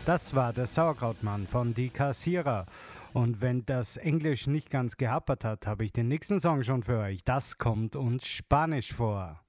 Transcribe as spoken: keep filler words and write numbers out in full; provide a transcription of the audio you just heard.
Das war der Sauerkrautmann von Die Kassierer. Und wenn das Englisch nicht ganz gehappert hat, habe ich den nächsten Song schon für euch. Das kommt uns Spanisch vor.